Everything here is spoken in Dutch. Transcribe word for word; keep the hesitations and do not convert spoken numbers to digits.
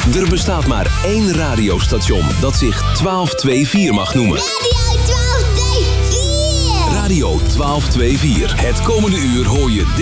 Er bestaat maar één radiostation dat zich twaalf vierentwintig mag noemen. Radio twaalf twee vier. Radio twaalf vierentwintig. Het komende uur hoor je